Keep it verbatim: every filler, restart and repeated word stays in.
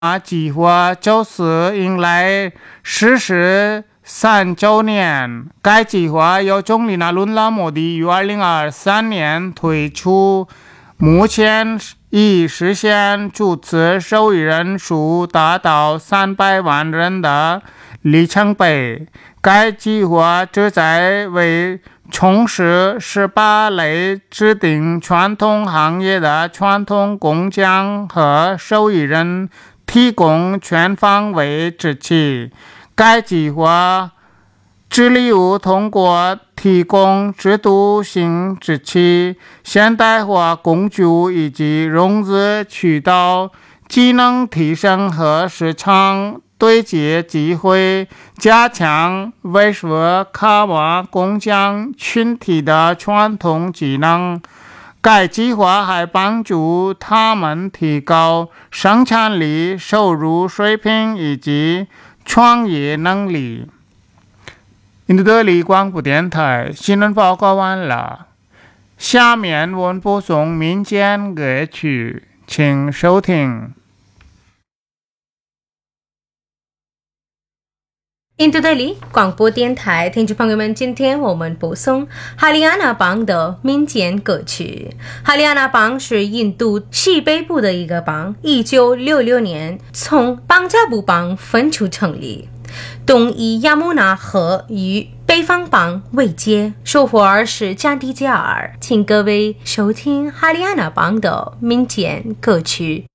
计划就是迎来实施三周年。该计划由总理纳伦拉莫迪于二零二三年推出，目前已实现注册受益人数达到三百万人的里程碑。该计划旨在为从事十八类指定传统行业的传统工匠和受益人提供全方位支持。该计划致力于通过提供制度性支持、现代化工具以及融资渠道，技能提升和市场对接机会，加强威慑卡瓦工匠群体的传统技能。该计划还帮助他们提高生产力、收入水平以及创业能力。印度德里广播电台新闻报告完了，下面我们播送民间歌曲，请收听。 印度德里广播电台听众朋友们，今天我们播送哈里亚纳邦的民间歌曲。哈里亚纳邦是印度西北部的一个邦，一九六六年从邦加布邦分出成立，东以亚穆纳河与北方邦为界，首府儿是加迪加尔。请各位收听哈里亚纳邦的民间歌曲。